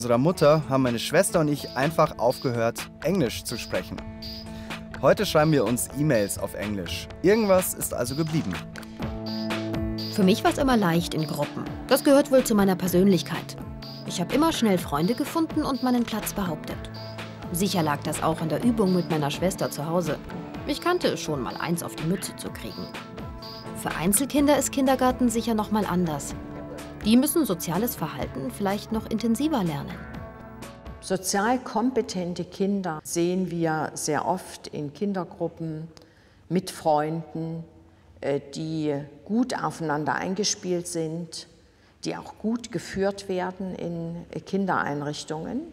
Unserer Mutter haben meine Schwester und ich einfach aufgehört, Englisch zu sprechen. Heute schreiben wir uns E-Mails auf Englisch. Irgendwas ist also geblieben. Für mich war es immer leicht in Gruppen. Das gehört wohl zu meiner Persönlichkeit. Ich habe immer schnell Freunde gefunden und meinen Platz behauptet. Sicher lag das auch in der Übung mit meiner Schwester zu Hause. Ich kannte es schon, mal eins auf die Mütze zu kriegen. Für Einzelkinder ist Kindergarten sicher noch mal anders. Die müssen soziales Verhalten vielleicht noch intensiver lernen. Sozial kompetente Kinder sehen wir sehr oft in Kindergruppen mit Freunden, die gut aufeinander eingespielt sind, die auch gut geführt werden in Kindereinrichtungen,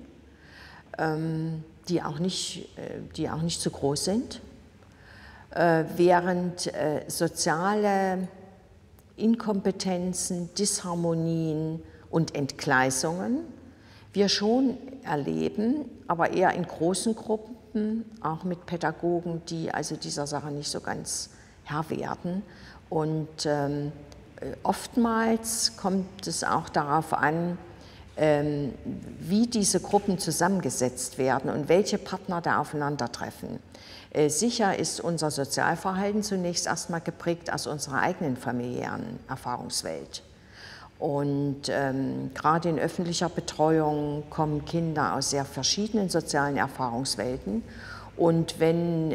die auch nicht zu groß sind, während soziale Inkompetenzen, Disharmonien und Entgleisungen wir schon erleben, aber eher in großen Gruppen, auch mit Pädagogen, die also dieser Sache nicht so ganz Herr werden. Und oftmals kommt es auch darauf an, wie diese Gruppen zusammengesetzt werden und welche Partner da aufeinandertreffen. Sicher ist unser Sozialverhalten zunächst erstmal geprägt aus unserer eigenen familiären Erfahrungswelt. Und gerade in öffentlicher Betreuung kommen Kinder aus sehr verschiedenen sozialen Erfahrungswelten. Und wenn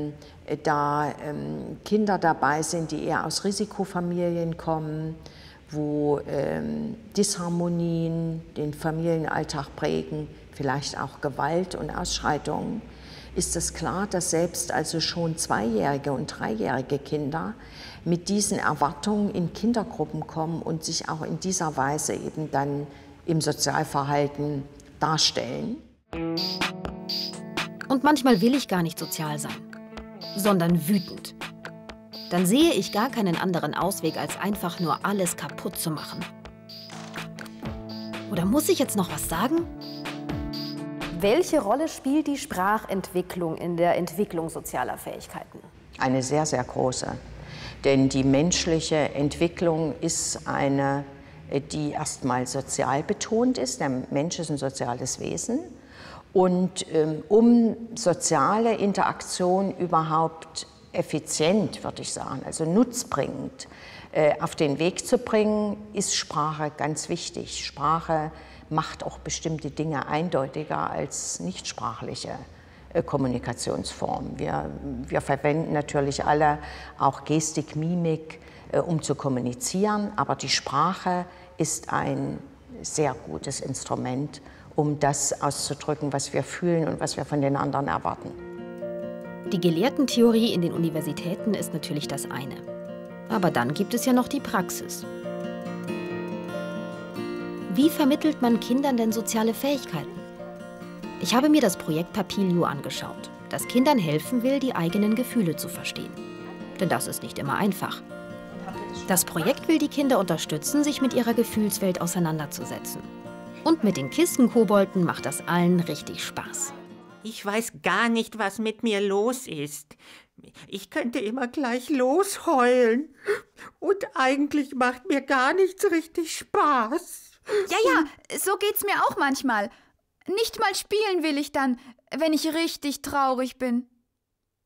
Kinder dabei sind, die eher aus Risikofamilien kommen, wo Disharmonien den Familienalltag prägen, vielleicht auch Gewalt und Ausschreitungen, ist es klar, dass selbst also schon 2-jährige und 3-jährige Kinder mit diesen Erwartungen in Kindergruppen kommen und sich auch in dieser Weise eben dann im Sozialverhalten darstellen. Und manchmal will ich gar nicht sozial sein, sondern wütend. Dann sehe ich gar keinen anderen Ausweg, als einfach nur alles kaputt zu machen. Oder muss ich jetzt noch was sagen? Welche Rolle spielt die Sprachentwicklung in der Entwicklung sozialer Fähigkeiten? Eine sehr, sehr große. Denn die menschliche Entwicklung ist eine, die erstmal sozial betont ist. Der Mensch ist ein soziales Wesen. Und um soziale Interaktion überhaupt effizient, würde ich sagen, also nutzbringend auf den Weg zu bringen, ist Sprache ganz wichtig. Sprache macht auch bestimmte Dinge eindeutiger als nichtsprachliche Kommunikationsformen. Wir verwenden natürlich alle auch Gestik, Mimik, um zu kommunizieren, aber die Sprache ist ein sehr gutes Instrument, um das auszudrücken, was wir fühlen und was wir von den anderen erwarten. Die Gelehrtentheorie in den Universitäten ist natürlich das eine. Aber dann gibt es ja noch die Praxis. Wie vermittelt man Kindern denn soziale Fähigkeiten? Ich habe mir das Projekt Papilio angeschaut, das Kindern helfen will, die eigenen Gefühle zu verstehen. Denn das ist nicht immer einfach. Das Projekt will die Kinder unterstützen, sich mit ihrer Gefühlswelt auseinanderzusetzen. Und mit den Kissenkobolden macht das allen richtig Spaß. Ich weiß gar nicht, was mit mir los ist. Ich könnte immer gleich losheulen. Und eigentlich macht mir gar nichts richtig Spaß. Ja, so geht's mir auch manchmal. Nicht mal spielen will ich dann, wenn ich richtig traurig bin.